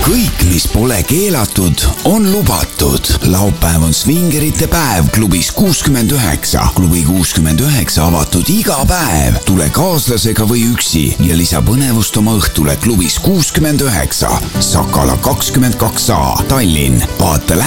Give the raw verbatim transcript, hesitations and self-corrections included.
kõik, mis pole keelatud, on lubatud. Laupäev on svingerite päev klubis kuuskümmend üheksa. Klubi kuuskümmend üheksa avatud iga päev. Tule kaaslasega või üksi ja lisa põnevust oma õhtule klubis kuuskümmend üheksa. Sakala kakskümmend kaks A, Tallinn. Vaata